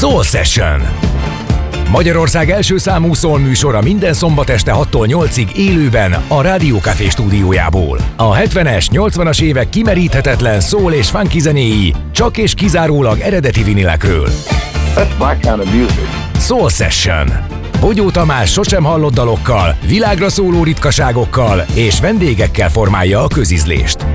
Soul Session. Magyarország első számú soul műsora minden szombat este 6-tól 8-ig élőben a Rádió Café stúdiójából. A 70-es, 80-as évek kimeríthetetlen soul és funky zenéi csak és kizárólag eredeti vinilekről. That's my kind of music. Soul Session. Bogyó Tamás sosem hallott dalokkal, világra szóló ritkaságokkal és vendégekkel formálja a közizlést.